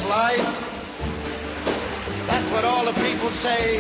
life. That's what all the people say.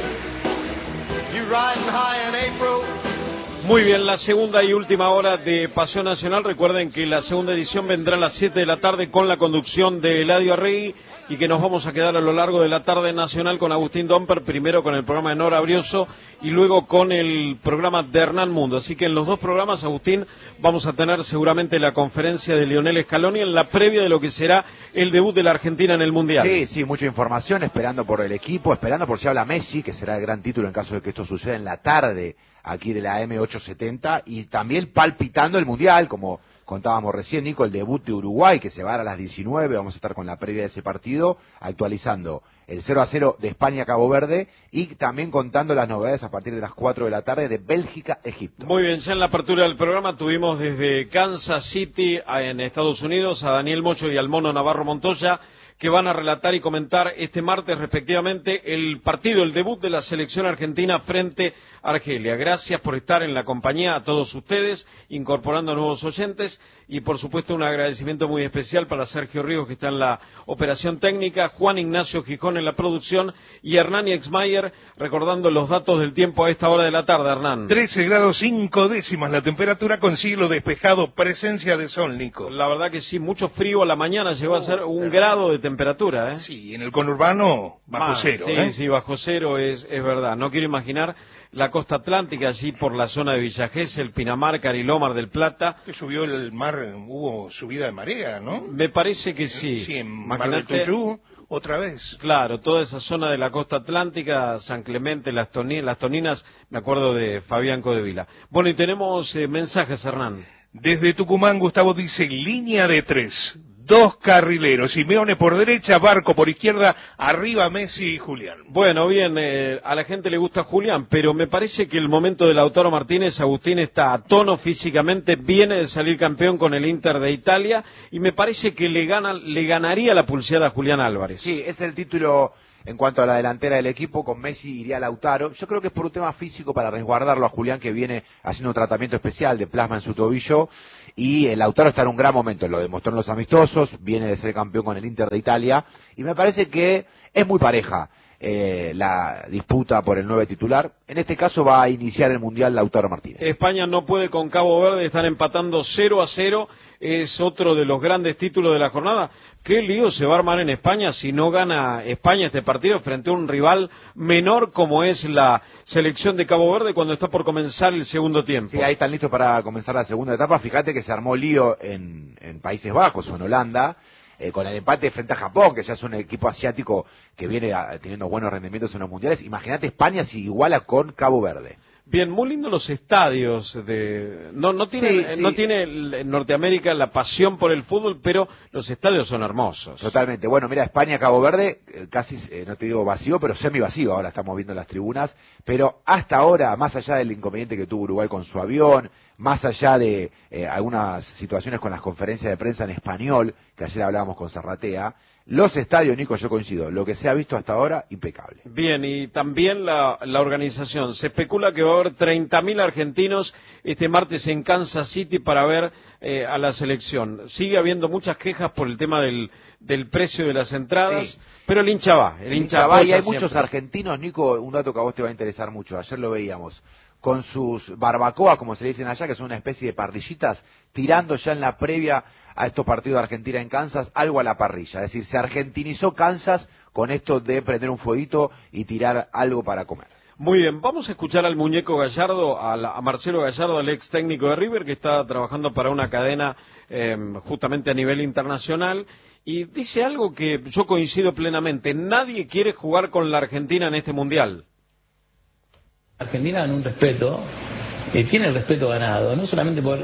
You riding high in April. Muy bien, la segunda y última hora de Paseo Nacional. Recuerden que la segunda edición vendrá a las 7 de la tarde con la conducción de Eladio Arregui y que nos vamos a quedar a lo largo de la tarde nacional con Agustín Domper, primero con el programa de Nora Brioso y luego con el programa de Hernán Mundo. Así que en los dos programas, Agustín, vamos a tener seguramente la conferencia de Lionel Scaloni en la previa de lo que será el debut de la Argentina en el Mundial. Sí, mucha información, esperando por el equipo, esperando por si habla Messi, que será el gran título en caso de que esto suceda en la tarde aquí de la M870, y también palpitando el Mundial, como contábamos recién, Nico, el debut de Uruguay, que se va a dar a las 19, vamos a estar con la previa de ese partido, actualizando el 0-0 de España-Cabo Verde, y también contando las novedades a partir de las 4 de la tarde de Bélgica-Egipto. Muy bien, ya en la apertura del programa tuvimos desde Kansas City, en Estados Unidos, a Daniel Mocho y al Mono Navarro Montoya, que van a relatar y comentar este martes respectivamente el partido, el debut de la selección argentina frente a Argelia. Gracias por estar en la compañía a todos ustedes, incorporando nuevos oyentes, y por supuesto un agradecimiento muy especial para Sergio Ríos, que está en la operación técnica, Juan Ignacio Gijón en la producción y Hernán Exmayer recordando los datos del tiempo a esta hora de la tarde. Hernán. 13 grados 5 décimas la temperatura, con cielo despejado, presencia de sol, Nico. La verdad que sí, mucho frío a la mañana, llegó a ser 1 grado de temperatura, ¿eh? Sí, en el conurbano bajo cero. Sí, sí, bajo cero es verdad. No quiero imaginar la costa atlántica, allí por la zona de Villa Gesell, Pinamar, Cariló, Mar del Plata. Que subió el mar, hubo subida de marea, ¿no? Me parece que sí. Sí, en Mar del Tuyú, otra vez. Claro, toda esa zona de la costa atlántica, San Clemente, las Toninas, me acuerdo de Fabián Codevila. Bueno, y tenemos mensajes, Hernán. Desde Tucumán, Gustavo dice, línea de 3. 2 carrileros, Simeone por derecha, Barco por izquierda, arriba Messi y Julián. Bueno, bien, a la gente le gusta Julián, pero me parece que el momento de Lautaro Martínez, Agustín, está a tono físicamente, viene de salir campeón con el Inter de Italia, y me parece que le ganaría la pulseada a Julián Álvarez. Sí, es el título en cuanto a la delantera del equipo. Con Messi iría Lautaro. Yo creo que es por un tema físico, para resguardarlo a Julián, que viene haciendo un tratamiento especial de plasma en su tobillo, y el Lautaro está en un gran momento, lo demostró en los amistosos, viene de ser campeón con el Inter de Italia, y me parece que es muy pareja la disputa por el 9 titular. En este caso va a iniciar el Mundial Lautaro Martínez. España no puede con Cabo Verde, están empatando 0-0, es otro de los grandes títulos de la jornada. ¿Qué lío se va a armar en España si no gana España este partido frente a un rival menor como es la selección de Cabo Verde cuando está por comenzar el segundo tiempo? Sí, ahí están listos para comenzar la segunda etapa. Fíjate que se armó lío en Países Bajos o en Holanda, con el empate frente a Japón, que ya es un equipo asiático que viene teniendo buenos rendimientos en los mundiales. Imagínate España si iguala con Cabo Verde. Bien, muy lindo los estadios no tiene Norteamérica la pasión por el fútbol, pero los estadios son hermosos. Totalmente. Bueno, mira, España-Cabo Verde, casi, no te digo vacío, pero semi vacío, ahora estamos viendo las tribunas, pero hasta ahora, más allá del inconveniente que tuvo Uruguay con su avión, más allá de algunas situaciones con las conferencias de prensa en español, que ayer hablábamos con Zarratea, los estadios, Nico, yo coincido, lo que se ha visto hasta ahora, impecable. Bien, y también la organización. Se especula que va a haber 30.000 argentinos este martes en Kansas City para ver a la selección. Sigue habiendo muchas quejas por el tema del precio de las entradas, sí, pero el hincha va. El hincha va, y hay siempre. Muchos argentinos, Nico, un dato que a vos te va a interesar mucho, ayer lo veíamos, con sus barbacoas, como se le dicen allá, que son una especie de parrillitas, tirando ya en la previa a estos partidos de Argentina en Kansas, algo a la parrilla. Es decir, se argentinizó Kansas con esto de prender un fueguito y tirar algo para comer. Muy bien, vamos a escuchar al muñeco Gallardo, a Marcelo Gallardo, al ex técnico de River, que está trabajando para una cadena justamente a nivel internacional, y dice algo que yo coincido plenamente: nadie quiere jugar con la Argentina en este Mundial. Argentina en un respeto, tiene el respeto ganado, no solamente por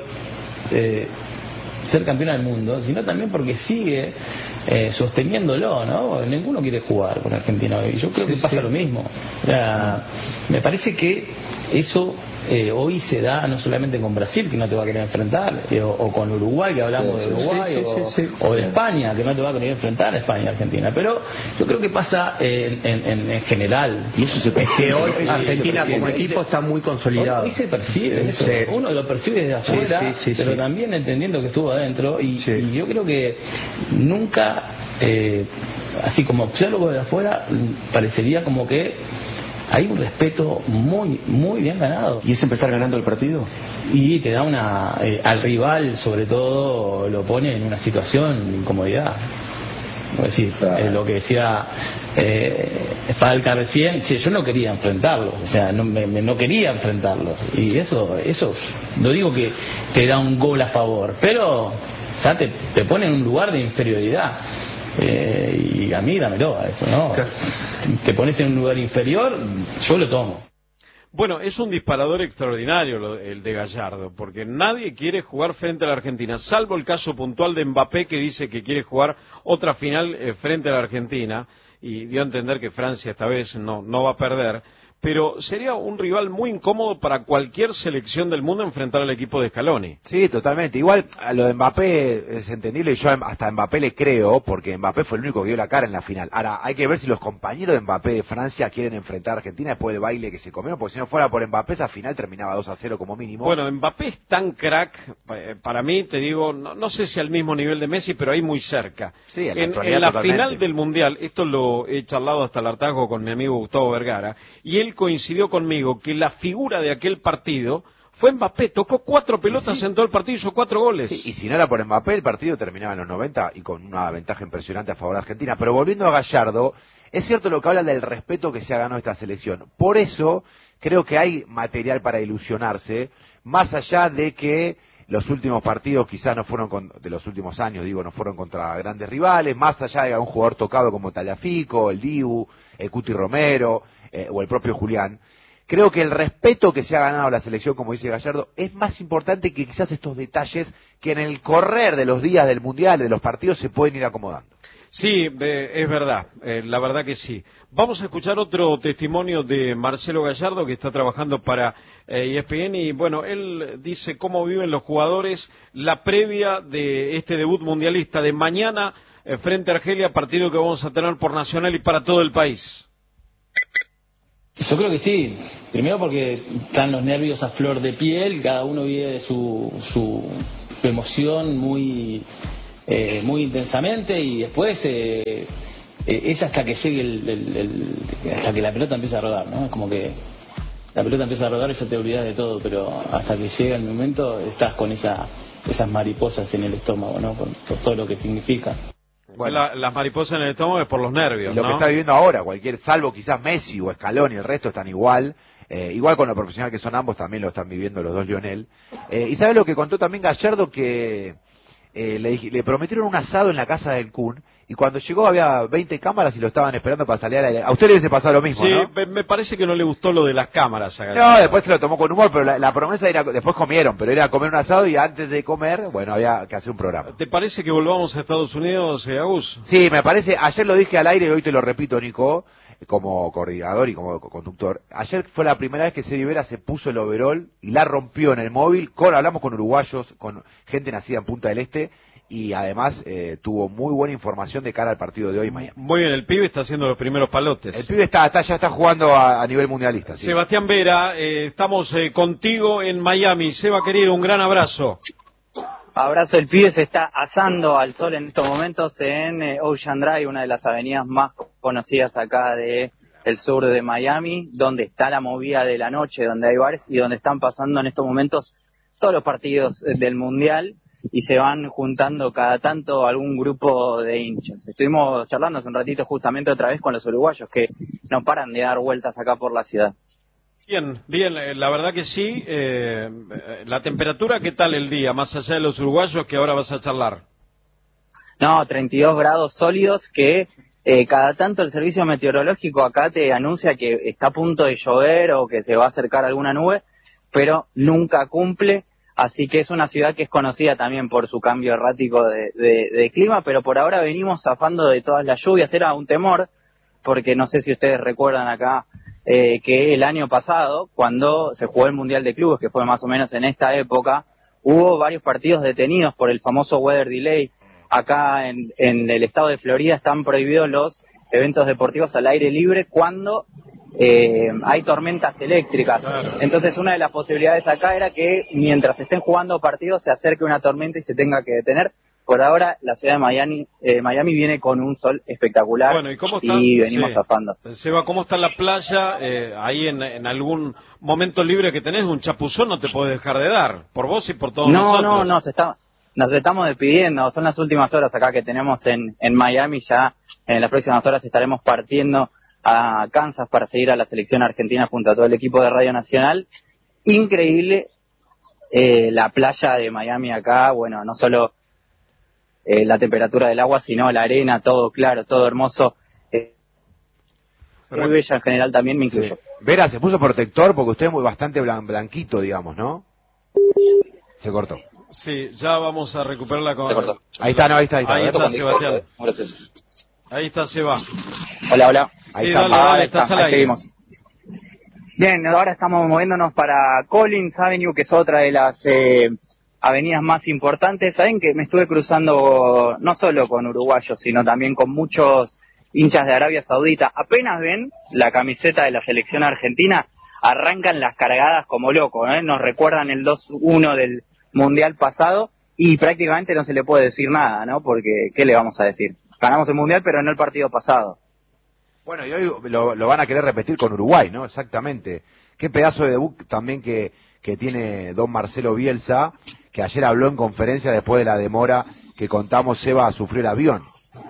ser campeona del mundo, sino también porque sigue sosteniéndolo, ¿no? Ninguno quiere jugar con Argentina hoy. Yo creo que pasa lo mismo. O sea, me parece que eso hoy se da no solamente con Brasil, que no te va a querer enfrentar, o con Uruguay, que hablamos de Uruguay, o de España, que no te va a querer enfrentar a España y Argentina. Pero yo creo que pasa en general. Y eso se percibe. Hoy Argentina como equipo está muy consolidado. Hoy se percibe eso. Uno lo percibe desde afuera, pero también entendiendo que estuvo adentro. Y yo creo que nunca así como observo de afuera, parecería como que hay un respeto muy bien ganado. ¿Y es empezar ganando el partido? Y te da al rival, sobre todo, lo pone en una situación de incomodidad. Es decir, lo que decía Falca recién, yo no quería enfrentarlo, o sea, no quería enfrentarlo. Y eso, no digo que te da un gol a favor, pero ya te pone en un lugar de inferioridad. Y a mí dámelo a eso, ¿no? Te pones en un lugar inferior, yo lo tomo. Bueno, es un disparador extraordinario el de Gallardo, porque nadie quiere jugar frente a la Argentina, salvo el caso puntual de Mbappé, que dice que quiere jugar otra final frente a la Argentina, y dio a entender que Francia esta vez no va a perder, pero sería un rival muy incómodo para cualquier selección del mundo enfrentar al equipo de Scaloni. Sí, totalmente. Igual a lo de Mbappé es entendible, y yo hasta a Mbappé le creo, porque Mbappé fue el único que dio la cara en la final. Ahora, hay que ver si los compañeros de Mbappé de Francia quieren enfrentar a Argentina después del baile que se comieron, porque si no fuera por Mbappé, esa final terminaba 2-0 como mínimo. Bueno, Mbappé es tan crack, para mí, te digo, no sé si al mismo nivel de Messi, pero ahí muy cerca. Sí, en la final del Mundial, esto lo he charlado hasta el hartazgo con mi amigo Gustavo Vergara, y él coincidió conmigo que la figura de aquel partido fue Mbappé, tocó 4 pelotas en todo el partido y hizo 4 goles. Sí, y si no era por Mbappé, el partido terminaba en los 90 y con una ventaja impresionante a favor de Argentina. Pero volviendo a Gallardo, es cierto lo que habla del respeto que se ha ganado esta selección. Por eso creo que hay material para ilusionarse, más allá de que los últimos partidos quizás no fueron de los últimos años, no fueron contra grandes rivales, más allá de un jugador tocado como Tagliafico, el Dibu, el Cuti Romero o el propio Julián. Creo que el respeto que se ha ganado la selección, como dice Gallardo, es más importante que quizás estos detalles que en el correr de los días del Mundial, de los partidos, se pueden ir acomodando. Sí, es verdad, la verdad que sí. Vamos a escuchar otro testimonio de Marcelo Gallardo, que está trabajando para ESPN, y bueno, él dice cómo viven los jugadores la previa de este debut mundialista de mañana frente a Argelia, partido que vamos a tener por Nacional y para todo el país. Yo creo que sí, primero porque están los nervios a flor de piel, cada uno vive su emoción muy intensamente, y después es hasta que llegue hasta que la pelota empiece a rodar, ¿no? Es como que la pelota empieza a rodar y ya te olvidas de todo, pero hasta que llega el momento estás con esas mariposas en el estómago, ¿no? Por todo lo que significa. Bueno, las mariposas en el estómago es por los nervios, y lo ¿no? que está viviendo ahora, salvo quizás Messi o Scaloni, el resto están igual con lo profesional que son ambos, también lo están viviendo los dos Lionel. Y ¿sabe lo que contó también Gallardo? Que le prometieron un asado en la casa del Kun, y cuando llegó había 20 cámaras y lo estaban esperando para salir al aire. A usted le hubiese pasado lo mismo, sí, ¿no? Me parece que no le gustó lo de las cámaras. No, después se lo tomó con humor, pero la promesa era, después comieron, pero era comer un asado y antes de comer, bueno, había que hacer un programa. ¿Te parece que volvamos a Estados Unidos, Agus? Sí, me parece, ayer lo dije al aire y hoy te lo repito, Nico, como coordinador y como conductor. Ayer fue la primera vez que Seri Vera se puso el overol y la rompió en el móvil, hablamos con uruguayos, con gente nacida en Punta del Este, y además tuvo muy buena información de cara al partido de hoy en Miami. Muy bien, el pibe está haciendo los primeros palotes. El pibe ya está jugando a nivel mundialista. Sí. Sebastián Vera, estamos contigo en Miami. Seba, querido, un gran abrazo. Abrazo, el pibe se está asando al sol en estos momentos en Ocean Drive, una de las avenidas más conocidas acá del sur de Miami, donde está la movida de la noche, donde hay bares y donde están pasando en estos momentos todos los partidos del Mundial, y se van juntando cada tanto algún grupo de hinchas. Estuvimos charlando hace un ratito justamente otra vez con los uruguayos que no paran de dar vueltas acá por la ciudad. Bien, la verdad que sí. La temperatura, ¿qué tal el día? Más allá de los uruguayos que ahora vas a charlar. No, 32 grados sólidos que cada tanto el servicio meteorológico acá te anuncia que está a punto de llover o que se va a acercar alguna nube, pero nunca cumple. Así que es una ciudad que es conocida también por su cambio errático de clima, pero por ahora venimos zafando de todas las lluvias. Era un temor, porque no sé si ustedes recuerdan acá que el año pasado, cuando se jugó el Mundial de Clubes, que fue más o menos en esta época, hubo varios partidos detenidos por el famoso weather delay. Acá en el estado de Florida están prohibidos los eventos deportivos al aire libre cuando hay tormentas eléctricas. Claro. Entonces una de las posibilidades acá era que mientras estén jugando partidos se acerque una tormenta y se tenga que detener, por ahora la ciudad de Miami viene con un sol espectacular. Bueno, ¿y cómo está? Y venimos zafando. Seba, ¿cómo está la playa? Ahí en algún momento libre que tenés, un chapuzón no te podés dejar de dar, por vos y por todos nosotros. No, nos estamos despidiendo, son las últimas horas acá que tenemos en Miami, ya en las próximas horas estaremos partiendo a Kansas para seguir a la selección argentina junto a todo el equipo de Radio Nacional. Increíble la playa de Miami acá, bueno, no solo la temperatura del agua, sino la arena, todo claro, todo hermoso. Muy bella en general también, me incluyo. Sí. Vera, se puso protector porque usted es muy bastante blanquito, digamos, ¿no? Se cortó. Sí, ya vamos a recuperarla con... Se cortó. Ahí está, Ahí está Sebastián. Gracias. Ahí está Seba. Hola. Ahí Sí, está. dale, estás al ahí aire. seguimos. Bien, ahora estamos moviéndonos para Collins Avenue, que es otra de las avenidas más importantes. Saben que me estuve cruzando no solo con uruguayos, sino también con muchos hinchas de Arabia Saudita. Apenas ven la camiseta de la selección argentina, arrancan las cargadas como locos, ¿eh? Nos recuerdan el 2-1 del Mundial pasado y prácticamente no se le puede decir nada, ¿no? Porque, ¿qué le vamos a decir? Ganamos el Mundial, pero no el partido pasado. Bueno, y hoy lo van a querer repetir con Uruguay, ¿no? Exactamente. Qué pedazo de debut también que tiene don Marcelo Bielsa, que ayer habló en conferencia después de la demora que contamos, Seba, a sufrir avión.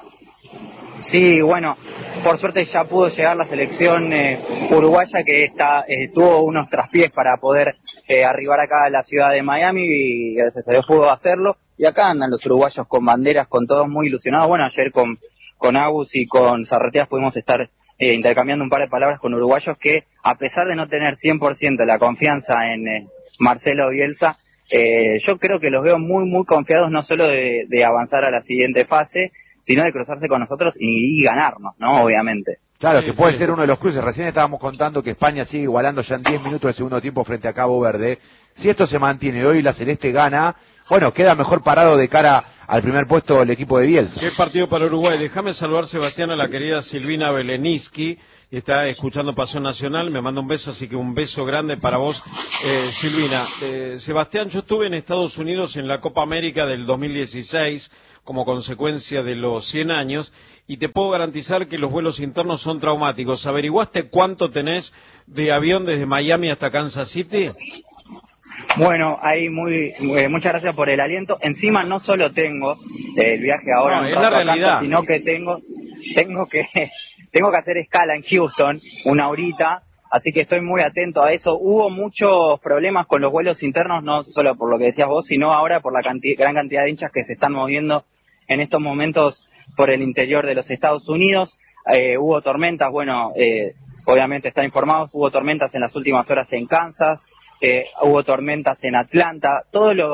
Sí, bueno, por suerte ya pudo llegar la selección uruguaya que tuvo unos traspiés para poder arribar acá a la ciudad de Miami y gracias a Dios pudo hacerlo. Y acá andan los uruguayos con banderas, con todos muy ilusionados. Bueno, ayer con Agus y con Zarrateas pudimos estar intercambiando un par de palabras con uruguayos que, a pesar de no tener 100% la confianza en Marcelo Bielsa, yo creo que los veo muy, muy confiados no solo de avanzar a la siguiente fase, sino de cruzarse con nosotros y ganarnos, ¿no? Obviamente. Claro, Sí, que puede sí. ser uno de los cruces. Recién estábamos contando que España sigue igualando ya en 10 minutos del segundo tiempo frente a Cabo Verde. Si esto se mantiene hoy, la Celeste gana, bueno, queda mejor parado de cara al primer puesto el equipo de Bielsa. Qué partido para Uruguay. Déjame saludar, Sebastián, a la querida Silvina Beleniski, que está escuchando Pasión Nacional. Me manda un beso, así que un beso grande para vos, Silvina. Sebastián, yo estuve en Estados Unidos en la Copa América del 2016 como consecuencia de los 100 años y te puedo garantizar que los vuelos internos son traumáticos. ¿Averiguaste cuánto tenés de avión desde Miami hasta Kansas City? Bueno, ahí muchas gracias por el aliento. Encima no solo tengo el viaje ahora No, un es la rato a realidad. Kansas, sino que tengo que hacer escala en Houston una horita, así que estoy muy atento a eso. Hubo muchos problemas con los vuelos internos, no solo por lo que decías vos, sino ahora por la gran cantidad de hinchas que se están moviendo en estos momentos por el interior de los Estados Unidos. Hubo tormentas, obviamente están informados, hubo tormentas en las últimas horas en Kansas. Hubo tormentas en Atlanta,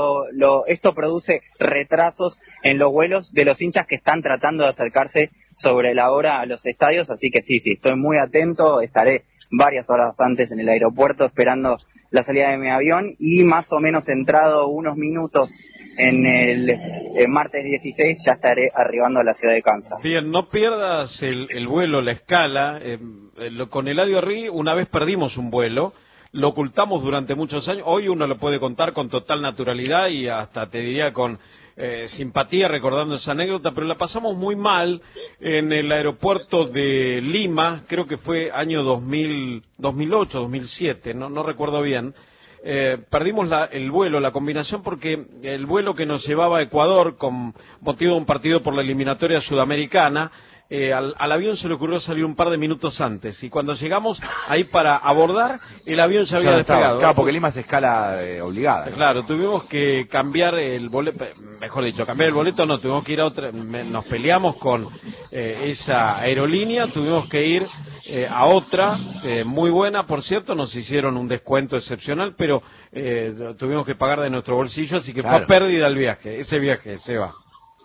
esto produce retrasos en los vuelos de los hinchas que están tratando de acercarse sobre la hora a los estadios, así que sí, estoy muy atento, estaré varias horas antes en el aeropuerto esperando la salida de mi avión y más o menos entrado unos minutos en el martes 16 ya estaré arribando a la ciudad de Kansas. Bien, no pierdas el vuelo, la escala. Con Eladio Arri una vez perdimos un vuelo. Lo ocultamos durante muchos años, hoy uno lo puede contar con total naturalidad y hasta te diría con simpatía recordando esa anécdota, pero la pasamos muy mal en el aeropuerto de Lima, creo que fue año 2008, 2007, no recuerdo bien. Perdimos el vuelo, la combinación, porque el vuelo que nos llevaba a Ecuador con motivo de un partido por la eliminatoria sudamericana, al avión se le ocurrió salir un par de minutos antes y cuando llegamos ahí para abordar el avión ya había despegado. Claro, porque Lima es escala obligada, ¿no? Claro, tuvimos que cambiar el boleto, mejor dicho, cambiar el boleto no, tuvimos que ir a otra, nos peleamos con esa aerolínea, tuvimos que ir a otra, muy buena por cierto, nos hicieron un descuento excepcional, pero tuvimos que pagar de nuestro bolsillo, así que claro, fue pérdida el viaje, ese viaje se va.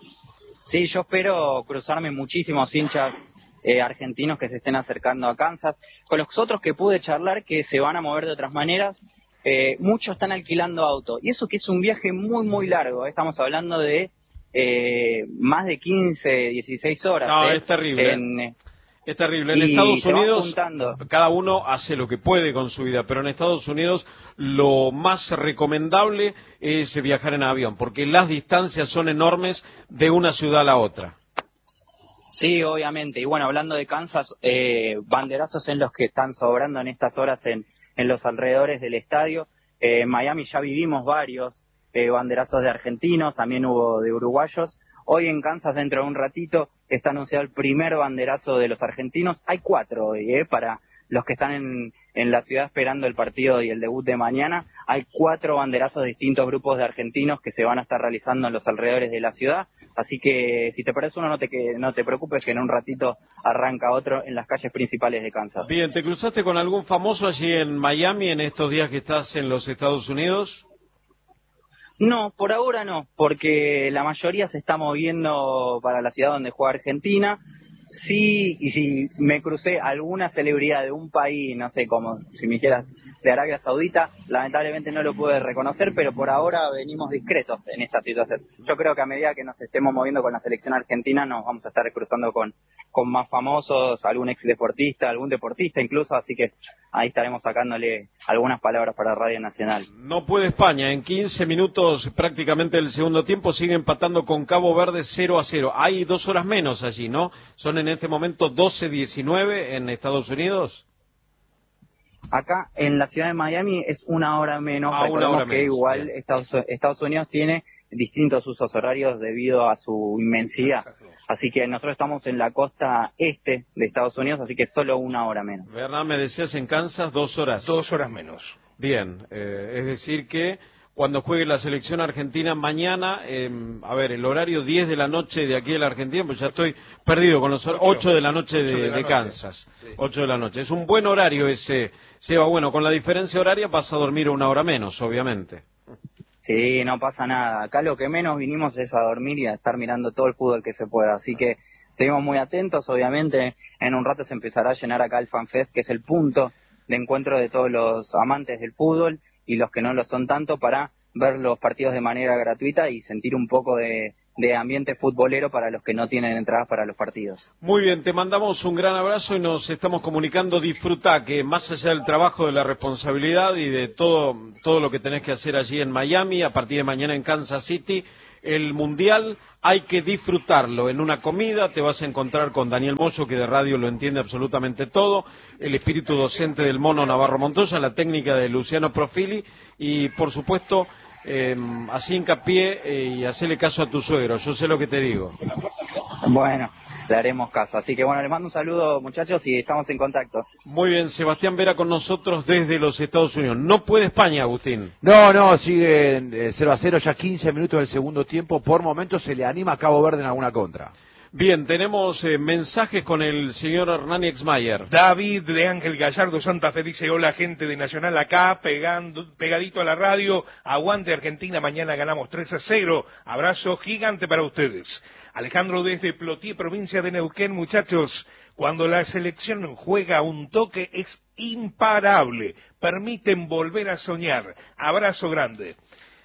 Sí, yo espero cruzarme muchísimos hinchas argentinos que se estén acercando a Kansas. Con los otros que pude charlar, que se van a mover de otras maneras, muchos están alquilando auto. Y eso que es un viaje muy, muy largo. Estamos hablando de más de 15, 16 horas. No, es terrible. Es terrible. En Y Estados se van Unidos, juntando. cada uno hace lo que puede con su vida, pero en Estados Unidos lo más recomendable es viajar en avión, porque las distancias son enormes de una ciudad a la otra. Sí, obviamente. Y bueno, hablando de Kansas, banderazos en los que están sobrando en estas horas en los alrededores del estadio. En Miami ya vivimos varios banderazos de argentinos, también hubo de uruguayos. Hoy en Kansas, dentro de un ratito, está anunciado el primer banderazo de los argentinos. Hay 4 hoy, para los que están en la ciudad esperando el partido y el debut de mañana. Hay 4 banderazos de distintos grupos de argentinos que se van a estar realizando en los alrededores de la ciudad. Así que si te parece uno, no te preocupes, que en un ratito arranca otro en las calles principales de Kansas. Bien, ¿te cruzaste con algún famoso allí en Miami en estos días que estás en los Estados Unidos? No, por ahora no, porque la mayoría se está moviendo para la ciudad donde juega Argentina. Sí, y si me crucé alguna celebridad de un país, no sé, como si me dijeras de Arabia Saudita, lamentablemente no lo pude reconocer, pero por ahora venimos discretos en esta situación. Yo creo que a medida que nos estemos moviendo con la selección argentina nos vamos a estar cruzando con más famosos, algún ex deportista, algún deportista incluso, así que ahí estaremos sacándole algunas palabras para Radio Nacional. No puede España, en 15 minutos prácticamente del segundo tiempo sigue empatando con Cabo Verde 0-0. Hay 2 horas menos allí, ¿no? Son en este momento 12:19 en Estados Unidos. Acá en la ciudad de Miami es 1 hora menos. Recordemos que igual Estados Unidos tiene distintos usos horarios debido a su inmensidad. Así que nosotros estamos en la costa este de Estados Unidos, así que solo 1 hora menos. ¿Verdad? Me decías en Kansas 2 horas. 2 horas menos. Bien, es decir que cuando juegue la selección argentina mañana, el horario 10 de la noche de aquí de la Argentina, pues ya estoy perdido con los 8 de la noche de Kansas. Sí. 8 de la noche. Es un buen horario ese, Seba. Bueno, con la diferencia horaria vas a dormir 1 hora menos, obviamente. Sí, no pasa nada. Acá lo que menos vinimos es a dormir y a estar mirando todo el fútbol que se pueda. Así que seguimos muy atentos. Obviamente, en un rato se empezará a llenar acá el FanFest, que es el punto de encuentro de todos los amantes del fútbol y los que no lo son tanto, para ver los partidos de manera gratuita y sentir un poco de ambiente futbolero para los que no tienen entradas para los partidos. Muy bien, te mandamos un gran abrazo y nos estamos comunicando. Disfrutá, que más allá del trabajo, de la responsabilidad y de todo lo que tenés que hacer allí en Miami, a partir de mañana en Kansas City, el Mundial hay que disfrutarlo. En una comida te vas a encontrar con Daniel Mocho, que de radio lo entiende absolutamente todo, el espíritu docente del Mono Navarro Montoya, la técnica de Luciano Profili y, por supuesto, así hincapié y hacele caso a tu suegro. Yo sé lo que te digo. Bueno, le haremos caso. Así que bueno, les mando un saludo, muchachos, y estamos en contacto. Muy bien, Sebastián Vera con nosotros desde los Estados Unidos. No puede España, Agustín. No, sigue 0-0, ya 15 minutos del segundo tiempo. Por momentos se le anima a Cabo Verde en alguna contra. Bien, tenemos mensajes con el señor Hernán Exmayer. David de Ángel Gallardo Santa Fe dice: hola gente de Nacional acá, pegadito a la radio, aguante Argentina, mañana ganamos 3-0, abrazo gigante para ustedes. Alejandro desde Plotier, provincia de Neuquén, muchachos, cuando la selección juega un toque es imparable, permiten volver a soñar, abrazo grande.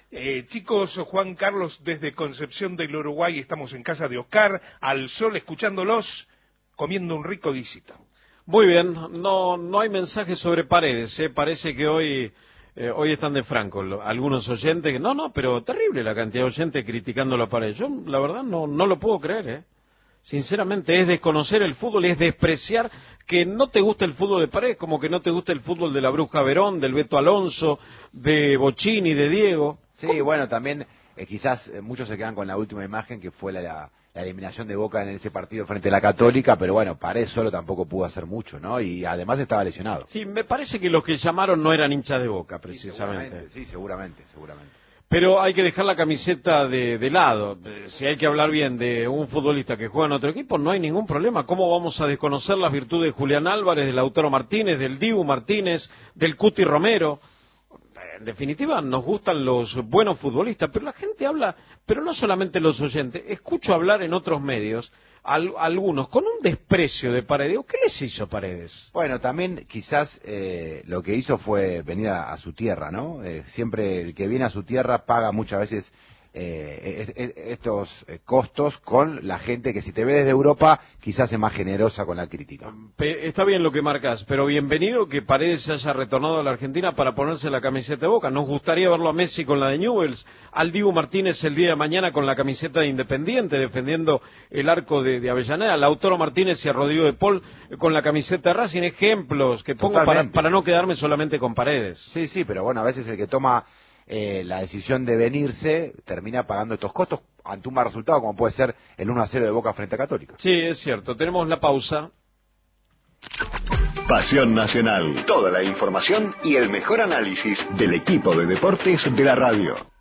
Chicos, Juan Carlos desde Concepción del Uruguay, estamos en casa de Oscar, al sol escuchándolos, comiendo un rico guisito. Muy bien, no hay mensajes sobre Paredes, parece que hoy están de franco algunos oyentes, pero terrible la cantidad de oyentes criticando la Paredes. Yo la verdad no lo puedo creer, Sinceramente es desconocer el fútbol, es despreciar que no te gusta el fútbol de Paredes, como que no te gusta el fútbol de la Bruja Verón, del Beto Alonso, de Bocini, de Diego. Sí, bueno, también quizás muchos se quedan con la última imagen, que fue la eliminación de Boca en ese partido frente a la Católica, pero bueno, Paredes solo tampoco pudo hacer mucho, ¿no? Y además estaba lesionado. Sí, me parece que los que llamaron no eran hinchas de Boca, precisamente. Sí, seguramente. Pero hay que dejar la camiseta de lado. Si hay que hablar bien de un futbolista que juega en otro equipo, no hay ningún problema. ¿Cómo vamos a desconocer las virtudes de Julián Álvarez, de Lautaro Martínez, del Dibu Martínez, del Cuti Romero? En definitiva, nos gustan los buenos futbolistas, pero la gente habla, pero no solamente los oyentes, escucho hablar en otros medios, algunos, con un desprecio de Paredes. ¿Qué les hizo Paredes? Bueno, también quizás lo que hizo fue venir a su tierra, ¿no? Siempre el que viene a su tierra paga muchas veces estos costos con la gente que si te ve desde Europa quizás es más generosa con la crítica. Está bien lo que marcas, pero bienvenido que Paredes haya retornado a la Argentina para ponerse la camiseta de Boca. Nos gustaría verlo a Messi con la de Newell's, al Dibu Martínez el día de mañana con la camiseta de Independiente defendiendo el arco de Avellaneda, a Lautaro Martínez y a Rodrigo de Paul con la camiseta de Racing. Ejemplos que pongo para no quedarme solamente con Paredes. Sí, pero bueno, a veces el que toma la decisión de venirse termina pagando estos costos ante un mal resultado como puede ser el 1-0 de Boca frente a Católica. Sí, es cierto. Tenemos la pausa. Pasión Nacional. Toda la información y el mejor análisis del equipo de deportes de la radio.